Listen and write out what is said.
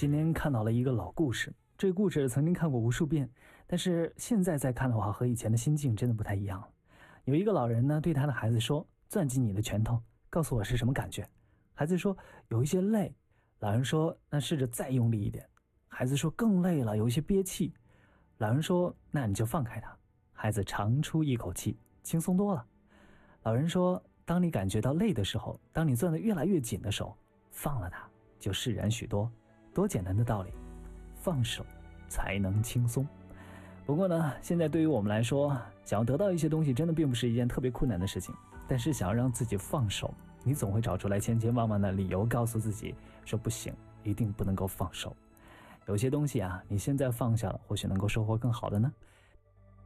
今天看到了一个老故事，这个故事曾经看过无数遍，但是现在再看的话，和以前的心境真的不太一样了。有一个老人呢，对他的孩子说：“攥紧你的拳头，告诉我是什么感觉。”孩子说：“有一些累。”老人说：“那试着再用力一点。”孩子说：“更累了，有一些憋气。”老人说：“那你就放开他。”孩子长出一口气，轻松多了。老人说：“当你感觉到累的时候，当你攥得越来越紧的时候，放了它，就释然许多。多简单的道理，放手才能轻松。”不过呢，现在对于我们来说，想要得到一些东西真的并不是一件特别困难的事情，但是想要让自己放手，你总会找出来千千万万的理由告诉自己说不行，一定不能够放手。有些东西啊，你现在放下了，或许能够收获更好的呢。